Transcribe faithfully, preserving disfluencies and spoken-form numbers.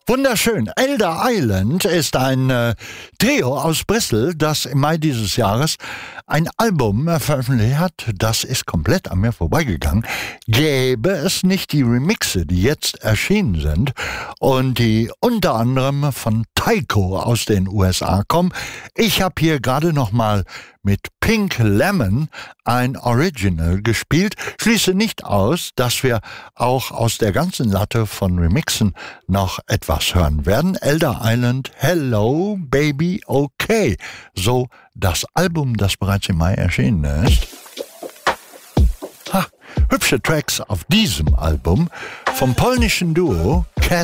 Wunderschön. Elder Island ist ein äh, Trio aus Bristol, das im Mai dieses Jahres ein Album äh, veröffentlicht hat. Das ist komplett an mir vorbeigegangen. Gäbe es nicht die Remixe, die jetzt erschienen sind und die unter anderem von Tycho aus den U S A kommen. Ich habe hier gerade noch mal mit Pink Lemon ein Original gespielt. Schließe nicht aus, dass wir auch aus der ganzen Latte von Remixen noch etwas hören werden. Elder Island, Hello Baby Okay. So das Album, das bereits im Mai erschienen ist. Ha, hübsche Tracks auf diesem Album vom polnischen Duo Cat